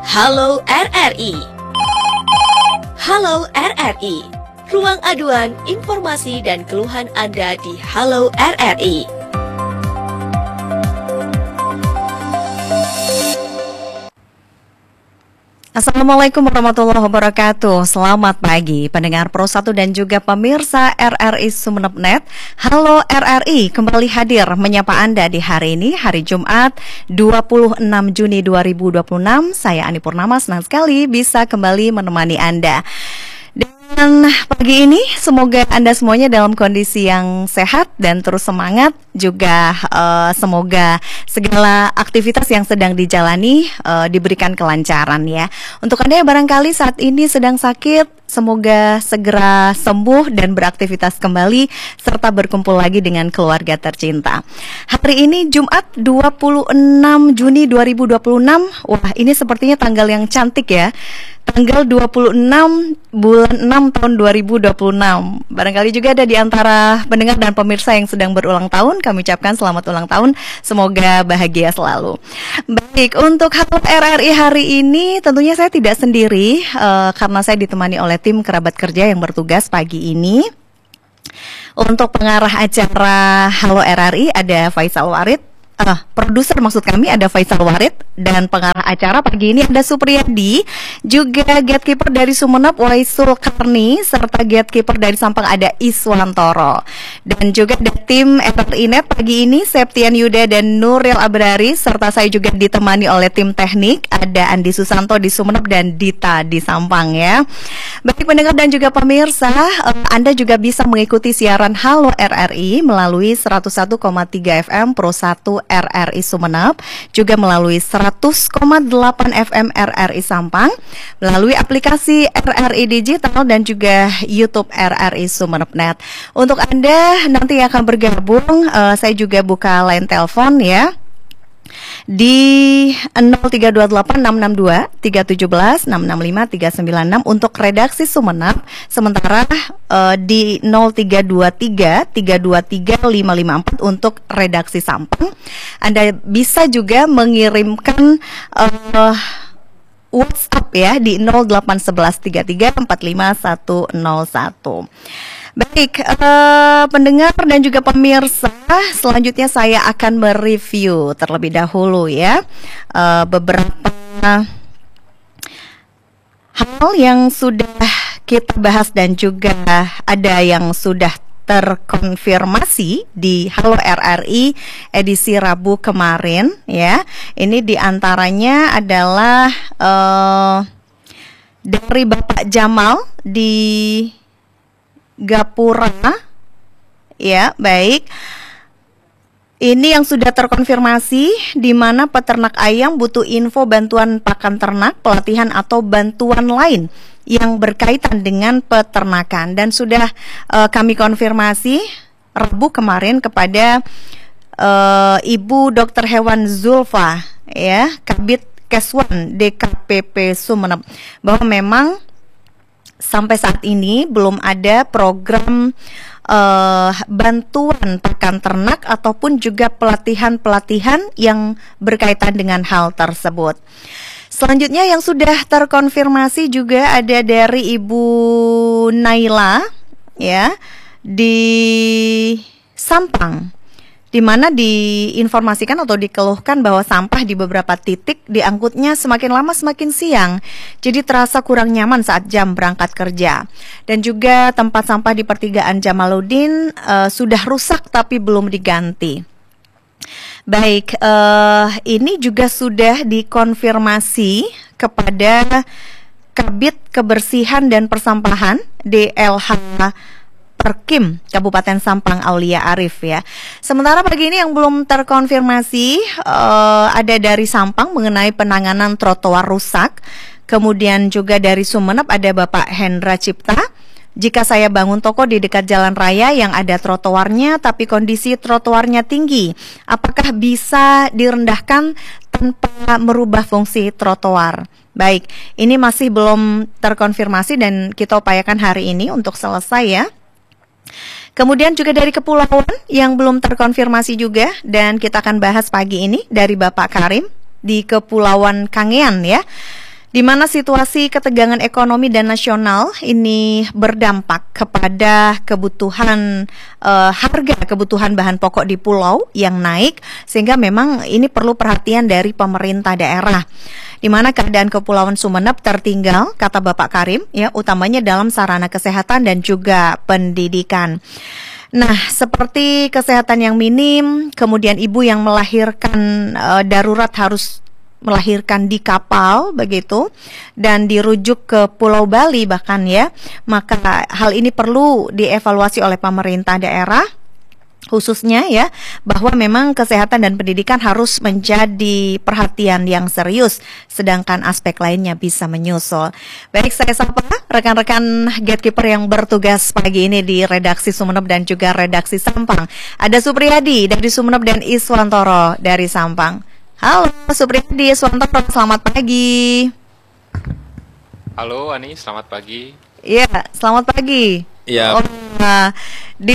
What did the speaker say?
Halo RRI. Halo RRI. Ruang aduan, informasi dan keluhan Anda di Halo RRI. Assalamualaikum warahmatullahi wabarakatuh. Selamat pagi pendengar Pro 1 dan juga pemirsa RRI Sumeneb.net. Halo RRI kembali hadir menyapa Anda di hari ini, hari Jumat 26 Juni 2026. Saya Ani Purnama, senang sekali bisa kembali menemani Anda. Dan pagi ini semoga Anda semuanya dalam kondisi yang sehat dan terus semangat. Juga semoga segala aktivitas yang sedang dijalani diberikan kelancaran ya. Untuk Anda yang barangkali saat ini sedang sakit, semoga segera sembuh dan beraktivitas kembali serta berkumpul lagi dengan keluarga tercinta. Hari ini Jumat 26 Juni 2026. Wah, ini sepertinya tanggal yang cantik ya. Tanggal 26 bulan 6 tahun 2026. Barangkali juga ada di antara pendengar dan pemirsa yang sedang berulang tahun. Kami ucapkan selamat ulang tahun. Semoga bahagia selalu. Baik, untuk Halo RRI hari ini tentunya saya tidak sendiri karena saya ditemani oleh tim kerabat kerja yang bertugas pagi ini. Untuk pengarah acara Halo RRI ada Faisal Warid. Produser maksud kami ada Faisal Warid, dan pengarah acara pagi ini ada Supriyadi, juga gatekeeper dari Sumeneb Waisul Karni, serta gatekeeper dari Sampang ada Iswantoro. Dan juga ada tim RRI.net pagi ini Septian Yuda dan Nuril Abrari, serta saya juga ditemani oleh tim teknik ada Andi Susanto di Sumeneb dan Dita di Sampang ya. Bagi pendengar dan juga pemirsa, Anda juga bisa mengikuti siaran Halo RRI melalui 101,3 FM Pro 1 RRI Sumeneb, juga melalui 100,8 FM RRI Sampang, melalui aplikasi RRI Digital dan juga YouTube RRI Sumeneb.net. Untuk Anda nanti yang akan bergabung, saya juga buka line telepon ya di 0328662317665396 untuk redaksi Sumeneb, sementara di 0323323554 untuk redaksi Sampang. Anda bisa juga mengirimkan WhatsApp ya di 08113345101. Baik, pendengar dan juga pemirsa, selanjutnya saya akan mereview terlebih dahulu ya beberapa hal yang sudah kita bahas dan juga ada yang sudah terkonfirmasi di Halo RRI edisi Rabu kemarin ya. Ini diantaranya adalah dari Bapak Jamal di Gapura ya. Baik, ini yang sudah terkonfirmasi, di mana peternak ayam butuh info bantuan pakan ternak, pelatihan atau bantuan lain yang berkaitan dengan peternakan, dan sudah kami konfirmasi Rabu kemarin kepada Ibu Dr. Hewan Zulfa ya, Kabid Keswan DKPP Sumeneb, bahwa memang sampai saat ini belum ada program bantuan pakan ternak ataupun juga pelatihan-pelatihan yang berkaitan dengan hal tersebut. Selanjutnya yang sudah terkonfirmasi juga ada dari Ibu Naila ya di Sampang, di mana diinformasikan atau dikeluhkan bahwa sampah di beberapa titik diangkutnya semakin lama semakin siang, jadi terasa kurang nyaman saat jam berangkat kerja. Dan juga tempat sampah di pertigaan Jamaluddin sudah rusak tapi belum diganti. Baik, ini juga sudah dikonfirmasi kepada Kabid Kebersihan dan Persampahan DLH Perkim Kabupaten Sampang Aulia Arif ya. Sementara pagi ini yang belum terkonfirmasi ada dari Sampang mengenai penanganan trotoar rusak. Kemudian juga dari Sumeneb ada Bapak Hendra Cipta. Jika saya bangun toko di dekat jalan raya yang ada trotoarnya tapi kondisi trotoarnya tinggi, apakah bisa direndahkan tanpa merubah fungsi trotoar? Baik, ini masih belum terkonfirmasi dan kita upayakan hari ini untuk selesai ya. Kemudian juga dari kepulauan yang belum terkonfirmasi juga, dan kita akan bahas pagi ini dari Bapak Karim di Kepulauan Kangean ya. di mana situasi ketegangan ekonomi dan nasional ini berdampak kepada kebutuhan harga kebutuhan bahan pokok di pulau yang naik, sehingga memang ini perlu perhatian dari pemerintah daerah. Di mana keadaan Kepulauan Sumeneb tertinggal, kata Bapak Karim, ya, utamanya dalam sarana kesehatan dan juga pendidikan. Nah, seperti kesehatan yang minim, kemudian ibu yang melahirkan darurat harus melahirkan di kapal begitu dan dirujuk ke Pulau Bali bahkan ya, maka hal ini perlu dievaluasi oleh pemerintah daerah khususnya ya, bahwa memang kesehatan dan pendidikan harus menjadi perhatian yang serius, sedangkan aspek lainnya bisa menyusul. Baik, saya sapa rekan-rekan gatekeeper yang bertugas pagi ini di redaksi Sumeneb dan juga redaksi Sampang. Ada Supriyadi dari Sumeneb dan Iswantoro dari Sampang. Halo Supriyadi, Iswantoro, selamat pagi. Halo Ani, selamat pagi. Iya, selamat pagi. Iya. Oh, nah, di